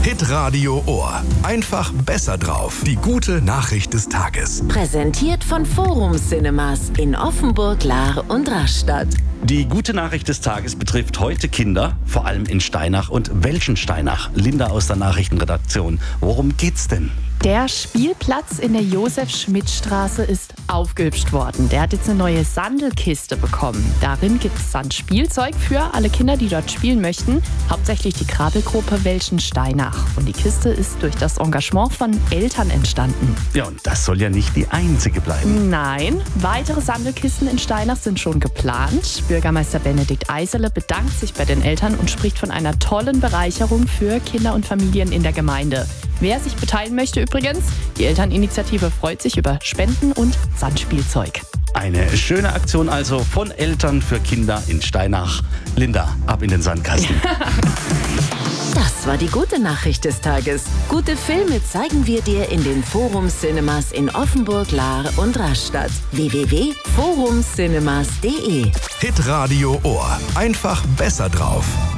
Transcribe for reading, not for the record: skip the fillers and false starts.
Hitradio Ohr. Einfach besser drauf. Die gute Nachricht des Tages. Präsentiert von Forum Cinemas in Offenburg, Lahr und Rastatt. Die gute Nachricht des Tages betrifft heute Kinder, vor allem in Steinach und Welschensteinach. Linda aus der Nachrichtenredaktion. Worum geht's denn? Der Spielplatz in der Josef-Schmidt-Straße ist aufgehübscht worden. Der hat jetzt eine neue Sandelkiste bekommen. Darin gibt es Sandspielzeug für alle Kinder, die dort spielen möchten. Hauptsächlich die Krabbelgruppe Welschensteinach. Und die Kiste ist durch das Engagement von Eltern entstanden. Ja, und das soll ja nicht die einzige bleiben. Nein, weitere Sandelkisten in Steinach sind schon geplant. Bürgermeister Benedikt Eisele bedankt sich bei den Eltern und spricht von einer tollen Bereicherung für Kinder und Familien in der Gemeinde. Wer sich beteiligen möchte übrigens, die Elterninitiative freut sich über Spenden und Sandspielzeug. Eine schöne Aktion also von Eltern für Kinder in Steinach. Linda, ab in den Sandkasten. Das war die gute Nachricht des Tages. Gute Filme zeigen wir dir in den Forum Cinemas in Offenburg, Lahr und Rastatt. www.forumcinemas.de Hitradio Ohr. Einfach besser drauf.